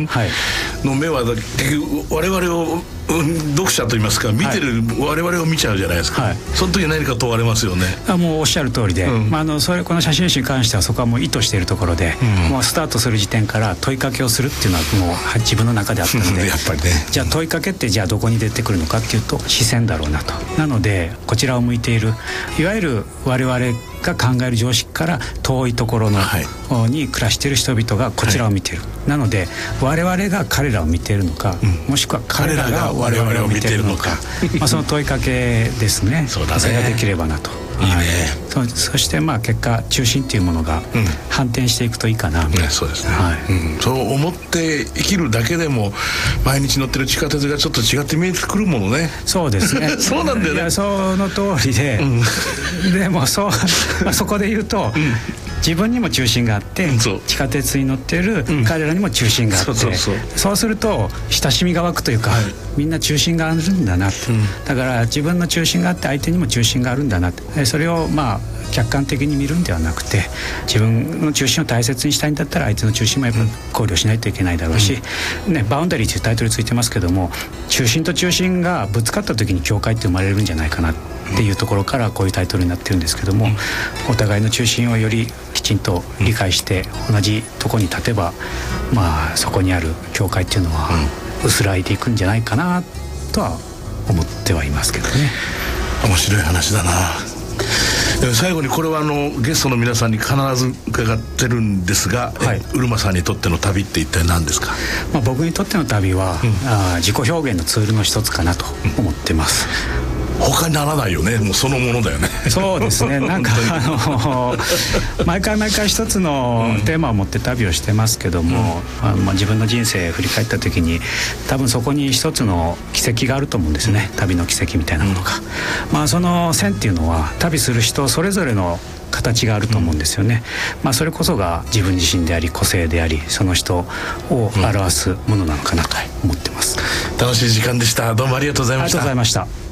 んの目は結局我々を読者といいますか見てる我々を見ちゃうじゃないですか、その時何か問われますよね。 もうおっしゃる通りで、この写真集に関してはそこはもう意図しているところで、もうスタートする時点から問いかけをするっていうのはもう自分の中であったのでやっぱりね、 じゃあ問いかけってじゃあどこに出てくるのかっていうと視線だろうなと。なのでこちらを向いているいわゆる我々が考える常識から遠いところの、に暮らしている人々がこちらを見ている、なので我々が彼らを見ているのか、もしくは彼らが我々を見ているのかその問いかけですね。それができればなと。 いいね。 そして結果中心というものが反転していくといいかな、 そうですね、そう思って生きるだけでも毎日乗ってる地下鉄がちょっと違って見えてくるものね。 そうですねそうなんだよね。 その通りで、でもそこで言うと、自分にも中心があって地下鉄に乗っている彼らにも中心があって、そうすると親しみが湧くというか、みんな中心があるんだなって、だから自分の中心があって相手にも中心があるんだなって、それを客観的に見るんではなくて、自分の中心を大切にしたいんだったら相手の中心もやっぱり考慮しないといけないだろうし、バウンダリーというタイトルついてますけども、中心と中心がぶつかった時に境界って生まれるんじゃないかなっていうところからこういうタイトルになってるんですけども、お互いの中心をよりきちんと理解して同じとこに立てば、そこにある境界っていうのは薄らいでいくんじゃないかなとは思ってはいますけどね。 面白い話だな。最後にこれはゲストの皆さんに必ず伺ってるんですが、うるまさんにとっての旅って一体何ですか？ 僕にとっての旅は、自己表現のツールの一つかなと思ってます。 他にならないよね。もうそのものだよね。 そうですね。なんか毎回一つのテーマを持って旅をしてますけども、自分の人生振り返った時に多分そこに一つの軌跡があると思うんですね。旅の軌跡みたいなものが、その線っていうのは旅する人それぞれの形があると思うんですよね。それこそが自分自身であり個性であり、その人を表すものなのかなと思ってます。 楽しい時間でした。どうもありがとうございました。 ありがとうございました。